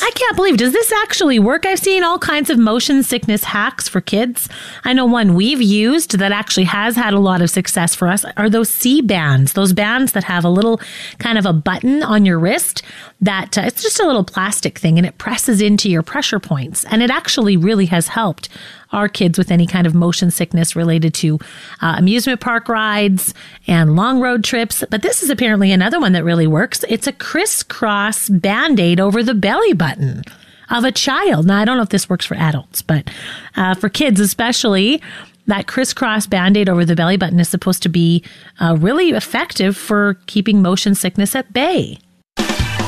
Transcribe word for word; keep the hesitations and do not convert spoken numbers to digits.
I can't believe, does this actually work? I've seen all kinds of motion sickness hacks for kids. I know one we've used that actually has had a lot of success for us are those C bands, those bands that have a little kind of a button on your wrist that uh, it's just a little plastic thing and it presses into your pressure points. And it actually really has helped our kids with any kind of motion sickness related to uh, amusement park rides and long road trips. But this is apparently another one that really works. It's a crisscross Band-Aid over the belly button of a child. Now, I don't know if this works for adults, but uh, for kids especially, that crisscross Band-Aid over the belly button is supposed to be uh, really effective for keeping motion sickness at bay.